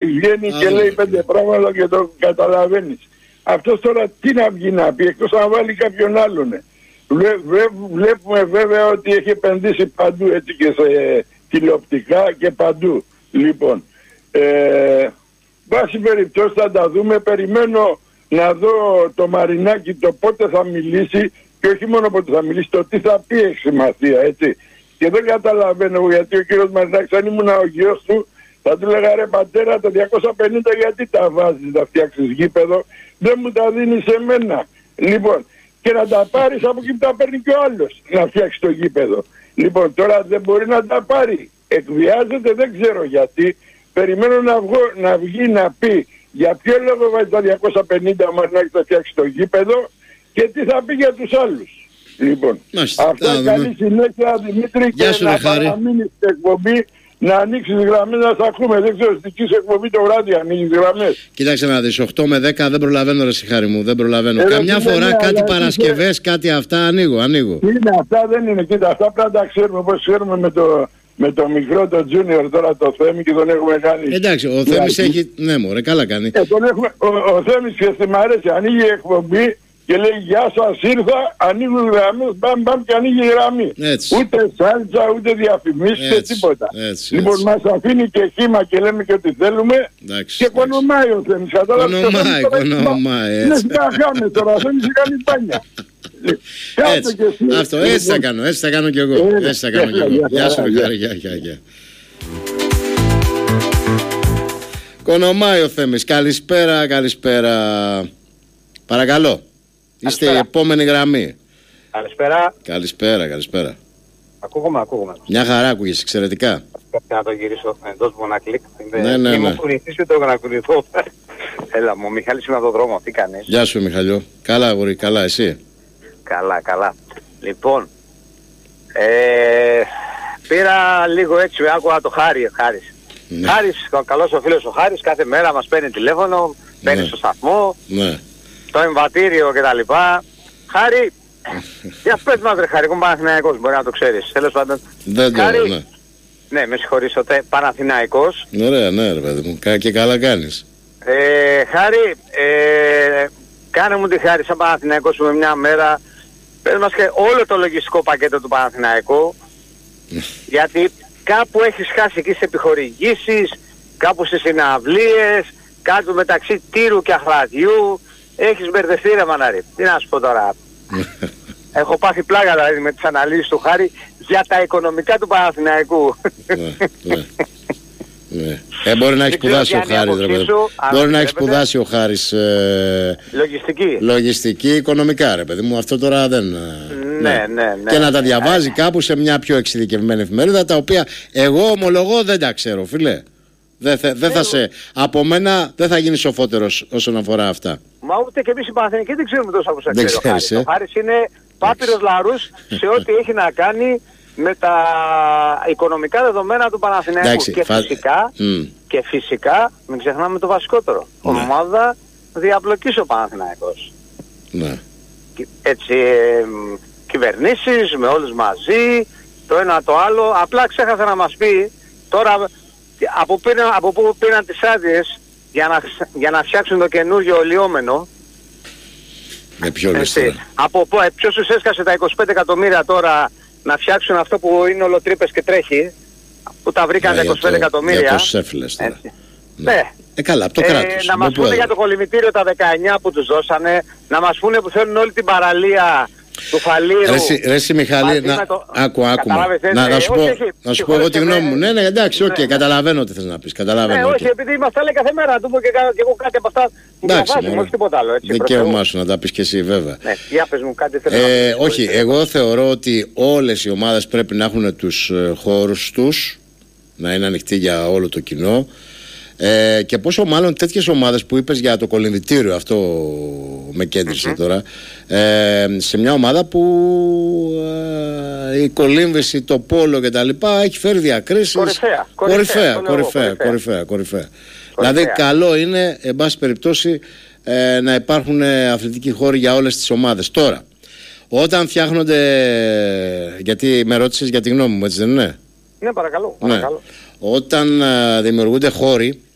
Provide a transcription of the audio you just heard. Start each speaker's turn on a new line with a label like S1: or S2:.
S1: βγαίνει και λέει 5 πράγματα και το καταλαβαίνεις. Αυτός τώρα τι να βγει να πει, εκτός να βάλει κάποιον άλλον. Βλέπουμε βέβαια ότι έχει επενδύσει παντού, έτσι και σε τηλεοπτικά και παντού. Λοιπόν, βάση περιπτώσει θα τα δούμε. Περιμένω να δω το Μαρινάκι το πότε θα μιλήσει και όχι μόνο πότε θα μιλήσει, το τι θα πει έχει σημασία, έτσι. Και δεν καταλαβαίνω γιατί ο κύριος Μαρινάκης, αν ήμουν ο γιος του, θα του λέγα ρε πατέρα, τα 250 γιατί τα βάζεις να φτιάξεις γήπεδο, δεν μου τα δίνεις σε μένα. Λοιπόν, και να τα πάρεις από εκεί που τα παίρνει και ο άλλος να φτιάξει το γήπεδο. Λοιπόν, τώρα δεν μπορεί να τα πάρει. Εκβιάζεται, δεν ξέρω γιατί. Περιμένω να βγει να πει για ποιο λόγο βάζει τα 250 ο Μαρινάκης να φτιάξει το γήπεδο και τι θα πει για τους άλλους. Λοιπόν, αυτό καλή συνέχεια Δημήτρη και να παραμείνει στην εκπομπή, να ανοίξεις γραμμές να τα ακούμε. Δεν ξέρω, στη εκπομπή το βράδυ ανοίγεις γραμμές.
S2: Κοίταξε να δεις, 8 με 10 δεν προλαβαίνω ρε Σιχάρη μου, δεν προλαβαίνω. Καμιά φορά κάτι Παρασκευές, κάτι αυτά ανοίγω. Είναι
S1: αυτά, δεν είναι, κοίτα, αυτά πρέπει να τα ξέρουμε, όπως ξέρουμε με το μικρό, το Junior τώρα το Θέμη και τον έχουμε κάνει.
S2: Εντάξει, ο Θέμης έχει, ναι μωρέ, καλά κάνει.
S1: Ο Θέμης και μ' αρέσει, ανοίγει η εκπομπή και λέει γεια σας ήρθα, ανοίγουν γραμμές, μπαμ και ανοίγει η γραμμή.
S2: Έτσι.
S1: Ούτε σάλτσα, ούτε διαφημίσεις και τίποτα.
S2: Έτσι,
S1: λοιπόν,
S2: έτσι.
S1: μας αφήνει και χύμα και λέμε και ό,τι θέλουμε.
S2: Εντάξει,
S1: και κονομάει ο Θέμης.
S2: Κονομάει, έτσι.
S1: Είναι σπαγάμε τώρα, ο Θέμης κάνει μπάνια.
S2: Έτσι, αυτό, έτσι θα κάνω κι εγώ. Γεια σου Μιχάλη, γεια. Κονομάει ο Θέμης, καλησπέρα. Παρακαλώ. Είστε η επόμενη γραμμή. Καλησπέρα.
S3: Ακούγομαι.
S2: Μια χαρά ακούγεσαι, εξαιρετικά.
S3: Πρέπει να το γυρίσω εντός μου ένα κλικ.
S2: Ναι.
S3: Είμαι κουνηθής και το να κουνηθώ. Έλα μου, Μιχάλης είμαι από τον δρόμο, τι κάνεις?
S2: Γεια σου Μιχαλιό. Καλά αγόρι, καλά εσύ?
S3: Καλά. Λοιπόν, πήρα λίγο έτσι, άκουγα το Χάρης.
S2: Ναι.
S3: Χάρης, καλός ο φίλος ο Χάρης, κάθε μέρα μας παίρνει τηλέφωνο, μπαίνει στο σταθμό,
S2: ναι.
S3: το εμβατήριο κτλ. Χάρη, για πες μας ρε Χάρη, είμαι Παναθηναϊκός, μπορεί να το ξέρεις. Τέλος πάντων.
S2: Δεν το
S3: Χάρη,
S2: ναι.
S3: Ναι, με συγχωρείς, Παναθηναϊκός.
S2: Ωραία, ναι ρε παιδί μου, και καλά κάνεις.
S3: Χάρη, κάνε μου τη χάρη σαν Παναθηναϊκός με μια μέρα, πες μας και όλο το λογιστικό πακέτο του Παναθηναϊκού, γιατί κάπου έχεις χάσει εκεί στις επιχορηγήσεις, κάπου στις συναυλίες, κάπου μεταξύ Τύρου και Αχλαδιού, έχεις μπερδευτεί ρε μανάρι. Τι να σου πω τώρα. Έχω πάθει πλάκα δηλαδή με τις αναλύσεις του Χάρη για τα οικονομικά του Παναθηναϊκού.
S2: Ναι. Μπορεί να έχει σπουδάσει ο Χάρης, μπορεί να έχει σπουδάσει ο Χάρης λογιστική, οικονομικά ρε παιδί μου, αυτό τώρα δεν...
S3: Ναι.
S2: Και να τα διαβάζει κάπου σε μια πιο εξειδικευμένη εφημερίδα, τα οποία εγώ ομολογώ δεν τα ξέρω φίλε. Δεν θα σε... Από μένα δεν θα γίνει σοφότερος όσον αφορά αυτά.
S3: Μα ούτε και εμείς οι Παναθηναϊκοί δεν ξέρουμε τόσο από
S2: δεν ξέρεις,
S3: Ο Χάρης είναι πάπυρος λαρούς σε ό,τι έχει να κάνει με τα οικονομικά δεδομένα του Παναθηναϊκού. Και φυσικά μην ξεχνάμε το βασικότερο.
S2: Ναι.
S3: Ομάδα διαπλοκής ο Παναθηναϊκός.
S2: Ναι.
S3: Έτσι κυβερνήσεις με όλους μαζί, το ένα το άλλο. Απλά ξέχασα να μας πει τώρα από πού πήραν τις άδειες για να φτιάξουν το καινούργιο λιόμενο.
S2: Με ποιο λες τώρα?
S3: Ποιος τους έσκασε τα 25 εκατομμύρια τώρα να φτιάξουν αυτό που είναι ολοτρύπες και τρέχει, που τα βρήκαν τα 25 εκατομμύρια.
S2: Για τους έφυλες τώρα.
S3: Ναι.
S2: Καλά, από το κράτος.
S3: Να μας πούνε για το κολυμβητήριο τα 19 που τους δώσανε, να μας πούνε που θέλουν όλη την παραλία του Φαλήρου.
S2: Ρε Μιχάλη, άκουμα. Να σου πω εγώ τη γνώμη μου. Ναι, εντάξει, οκ, καταλαβαίνω τι θες να πεις.
S3: Ναι, όχι, επειδή είμαστε άλλοι κάθε μέρα, να του πω και εγώ κάτι από αυτά που διαβάζουμε, όχι τίποτα άλλο.
S2: Δικαίωμά σου να τα πεις και εσύ βέβαια.
S3: Ναι, για πες μου κάτι θέλω να πεις.
S2: Όχι, εγώ θεωρώ ότι όλες οι ομάδες πρέπει να έχουν τους χώρους τους, να είναι ανοιχτοί για όλο το κοινό. Και πόσο μάλλον τέτοιες ομάδες που είπες για το κολυμβητήριο, αυτό με κέντρισε τώρα, σε μια ομάδα που η κολύμβηση, το πόλο και τα λοιπά έχει φέρει διακρίσεις. Κορυφαία. Δηλαδή καλό είναι εν πάση περιπτώσει να υπάρχουν αθλητικοί χώροι για όλες τις ομάδες. Τώρα όταν φτιάχνονται, γιατί με ρώτησες για τη γνώμη μου, έτσι δεν είναι?
S3: Ναι, παρακαλώ.
S2: Όταν δημιουργούνται χώροι